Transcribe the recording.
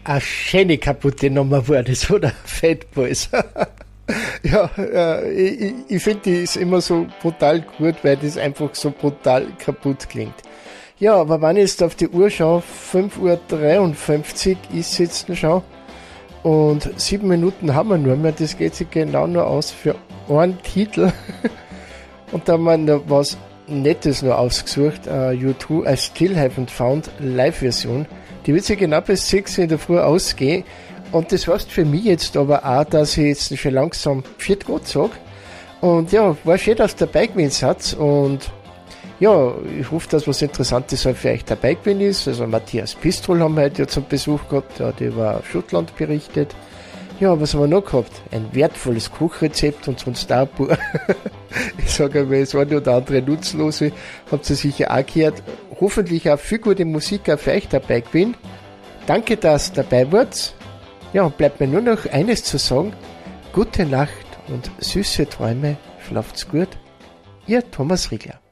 eine schöne kaputte Nummer war das, oder? Fatboys. Ja, ich finde, die ist immer so brutal gut, weil das einfach so brutal kaputt klingt. Ja, aber wenn ich jetzt auf die Uhr schaue, 5:53 Uhr ist jetzt schon. Und 7 Minuten haben wir nur mehr. Das geht sich genau nur aus für einen Titel. Und da haben wir noch was Nettes noch ausgesucht. U2, I Still Haven't Found Live-Version. Die wird sich genau bis 6 in der Früh ausgehen. Und das heißt für mich jetzt aber auch, dass ich jetzt schon langsam Pfiat Gott sage. Und ja, war schön, dass ihr dabei gewesen seid. Und ja, ich hoffe, dass was Interessantes für euch dabei gewesen ist. Also Matthias Pistrol haben wir heute ja zum Besuch gehabt. Ja, der war auf Schottland berichtet. Ja, was haben wir noch gehabt? Ein wertvolles Kochrezept und sonst auch ein paar, ich sage mal, das eine oder andere Nutzlose, habt ihr sicher auch gehört. Hoffentlich auch viel gute Musik auch für euch dabei gewesen. Danke, dass ihr dabei wart. Ja, bleibt mir nur noch eines zu sagen. Gute Nacht und süße Träume. Schlaft's gut. Ihr Thomas Riegler.